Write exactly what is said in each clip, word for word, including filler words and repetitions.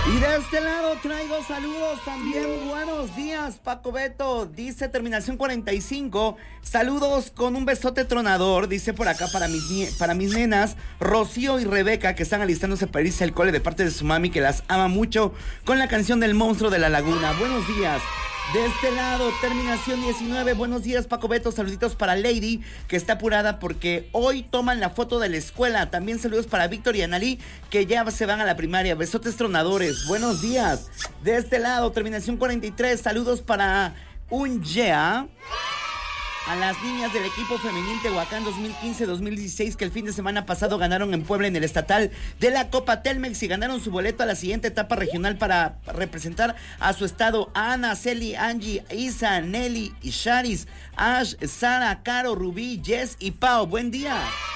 Y de este lado traigo saludos también. Buenos días, Paco Beto. Dice terminación cuarenta y cinco. Saludos con un besote tronador. Dice por acá para mis, para mis nenas, Rocío y Rebeca, que están alistándose para irse al cole de parte de su mami, que las ama mucho, con la canción del monstruo de la laguna. Buenos días. De este lado, terminación diecinueve. Buenos días, Paco Beto. Saluditos para Lady, que está apurada porque hoy toman la foto de la escuela. También saludos para Víctor y Analí, que ya se van a la primaria. Besotes tronadores. Buenos días. De este lado, terminación cuarenta y tres. Saludos para un yeah a las niñas del equipo femenil Tehuacán dos mil quince dos mil dieciséis, que el fin de semana pasado ganaron en Puebla en el estatal de la Copa Telmex y ganaron su boleto a la siguiente etapa regional para representar a su estado. Ana, Celi, Angie, Isa, Nelly y Charis, Ash, Sara, Caro, Rubí, Jess y Pau. Buen día.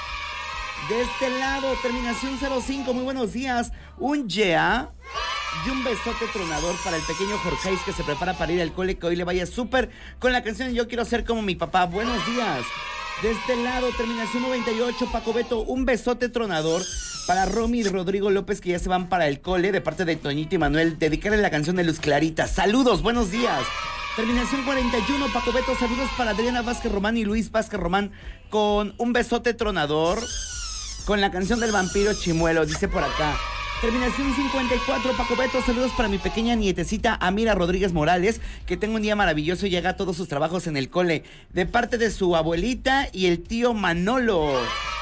De este lado, terminación cero cinco. Muy buenos días. Un yeah y un besote tronador para el pequeño Jorge, que se prepara para ir al cole, que hoy le vaya súper con la canción Yo quiero ser como mi papá. Buenos días. De este lado, terminación noventa y ocho, Paco Beto, un besote tronador para Romy y Rodrigo López, que ya se van para el cole, de parte de Toñito y Manuel, dedicarle la canción de Luz Clarita. Saludos, buenos días. Terminación cuarenta y uno, Paco Beto, saludos para Adriana Vázquez Román y Luis Vázquez Román, con un besote tronador con la canción del vampiro Chimuelo, dice por acá. Terminación cincuenta y cuatro, Paco Beto, saludos para mi pequeña nietecita Amira Rodríguez Morales, que tenga un día maravilloso y haga todos sus trabajos en el cole, de parte de su abuelita y el tío Manolo.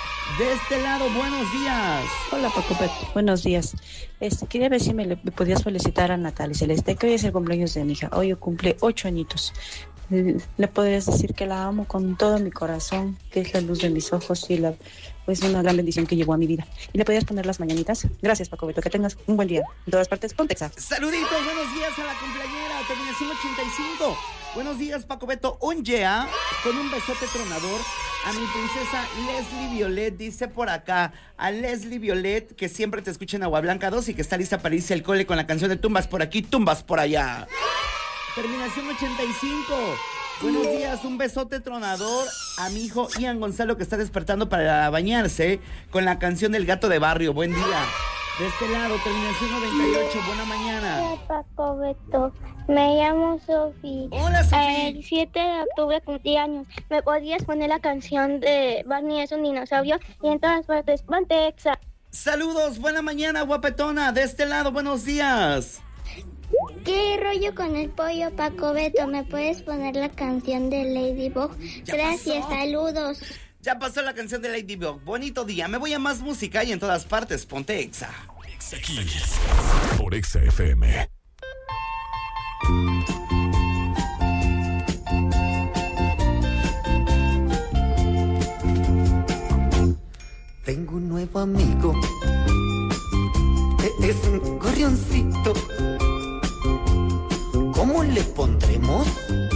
De este lado, buenos días. Hola, Paco Beto, buenos días. Este, quería ver si me, le, me podías felicitar a Natalia Celeste, que hoy es el cumpleaños de mi hija. Hoy cumple ocho añitos. Le podrías decir que la amo con todo mi corazón, que es la luz de mis ojos y la, pues una gran bendición que llegó a mi vida. ¿Y le podrías poner las mañanitas? Gracias, Paco Beto, que tengas un buen día. En todas partes, ponte Exa. Saluditos, buenos días a la cumpleañera, terminación ochenta y cinco. Buenos días, Paco Beto, un yeah con un besote tronador a mi princesa Leslie Violet, dice por acá. A Leslie Violet, que siempre te escucha en Agua Blanca dos y que está lista para irse al cole con la canción de Tumbas por aquí, Tumbas por allá. Terminación ochenta y cinco. Buenos días, un besote tronador a mi hijo Ian Gonzalo, que está despertando para bañarse con la canción del Gato de Barrio. Buen día. De este lado, terminación noventa y ocho. Buena mañana. Hola, Paco Beto. Me llamo Sofi. Hola, Sofi. El siete de octubre cumplí años. ¿Me podrías poner la canción de Barney es un dinosaurio? Y en todas partes, ponte Exa. Saludos, buena mañana, guapetona. De este lado, buenos días. ¿Qué rollo con el pollo, Paco Beto? ¿Me puedes poner la canción de Ladybug? Gracias, pasó. Saludos. Ya pasó la canción de Ladybug. Bonito día. Me voy a más música y en todas partes, ponte Exa. Exa aquí, por Exa F M. Tengo un nuevo amigo. Es un gorrioncito. ¿Cómo le pondremos?